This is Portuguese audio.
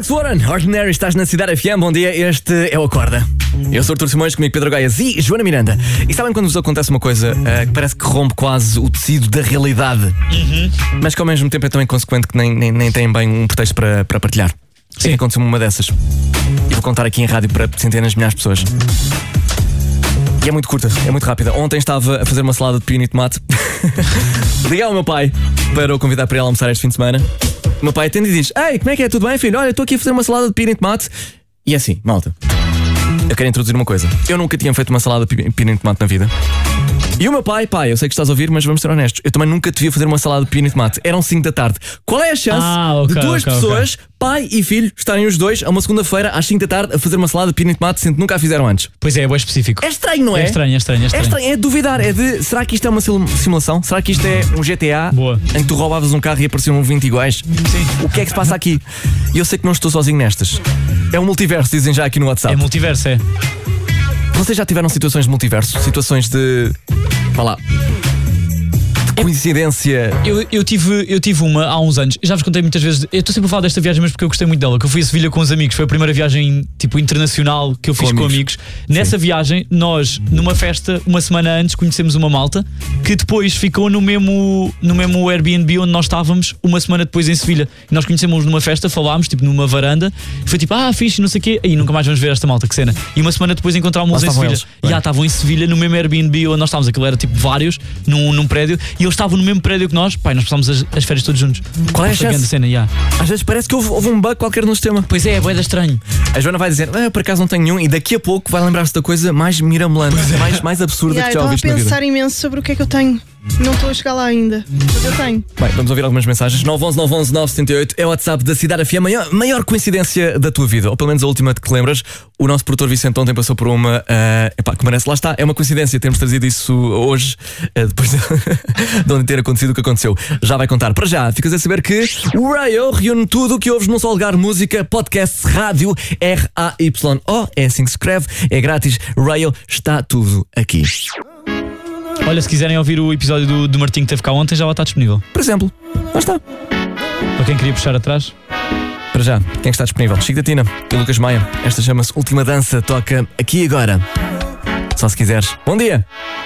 Alex Warren, Ordinary, estás na Cidade FM, bom dia, este é o Acorda. Eu sou Artur Simões, comigo Pedro Gaias e Joana Miranda. E sabem quando vos acontece uma coisa que parece que rompe quase o tecido da realidade, mas que ao mesmo tempo é tão inconsequente que nem tem bem um pretexto para partilhar? Sim, aconteceu-me uma dessas. E vou contar aqui em rádio para centenas de milhares de pessoas. E é muito curta, é muito rápida. Ontem estava a fazer uma salada de pepino e tomate. Liguei ao meu pai para o convidar para ir almoçar este fim de semana. O meu pai atende e diz: ei, como é que é? Tudo bem, filho? Olha, estou aqui a fazer uma salada de pepino e tomate. E é assim, malta, eu quero introduzir uma coisa. Eu nunca tinha feito uma salada de pepino e tomate na vida. E o meu pai, eu sei que estás a ouvir, mas vamos ser honestos, eu também nunca te vi fazer uma salada de pepino e tomate. Eram 5 da tarde. Qual é a chance de duas pessoas, pai e filho, estarem os dois a uma segunda-feira às 5 da tarde a fazer uma salada de pepino e tomate, sendo que nunca a fizeram antes? Pois é bem específico. É estranho, não é? É estranho. É estranho, é de duvidar. É de, será que isto é uma simulação? Será que isto é um GTA em que tu roubavas um carro e apareciam 20 iguais? Sim. O que é que se passa aqui? E eu sei que não estou sozinho nestas. É um multiverso, dizem já aqui no WhatsApp. É multiverso, é. Vocês já tiveram situações de multiverso? Situações de... vá lá... coincidência. Eu tive uma há uns anos. Já vos contei muitas vezes. Eu estou sempre a falar desta viagem, mas porque eu gostei muito dela. Que eu fui a Sevilha com os amigos. Foi a primeira viagem tipo internacional que eu fiz com amigos. Nessa viagem, nós, numa festa, uma semana antes, conhecemos uma malta que depois ficou no mesmo Airbnb onde nós estávamos, uma semana depois em Sevilha. E nós conhecemos numa festa, falámos, tipo numa varanda. Foi tipo, fixe, não sei o quê. Aí nunca mais vamos ver esta malta, que cena. E uma semana depois encontrámos em Sevilha. Já estavam em Sevilha, no mesmo Airbnb onde nós estávamos. Aquilo era tipo vários, num prédio. E eles estavam no mesmo prédio que nós. Nós passámos as férias todos juntos. Qual é a chance? Cena, Às vezes parece que houve um bug qualquer no sistema. Pois é bué da estranho. A Joana vai dizer, por acaso não tenho nenhum. E daqui a pouco vai lembrar-se da coisa mais mirabolante, mais absurda que já ouviste na vida. Estou a pensar imenso sobre o que é que eu tenho. Não estou a chegar lá ainda, mas eu tenho. Bem, vamos ouvir algumas mensagens. 911-911-978 é o WhatsApp da Cidade FM. Maior coincidência da tua vida, ou pelo menos a última que te lembras. O nosso produtor Vicente ontem passou por uma que merece, lá está, é uma coincidência termos trazido isso hoje, depois de onde ter acontecido o que aconteceu. Já vai contar. Para já, ficas a saber que o Rayo reúne tudo o que ouves num só lugar: música, podcast, rádio, RAYO, é assim que se escreve, é grátis. Rayo, está tudo aqui. Olha, se quiserem ouvir o episódio do Martinho que teve cá ontem, já lá está disponível. Por exemplo, lá está. Para quem queria puxar atrás. Para já, quem é que está disponível? Chico da Tina e Lucas Maia. Esta chama-se Última Dança, toca aqui e agora. Só se quiseres. Bom dia!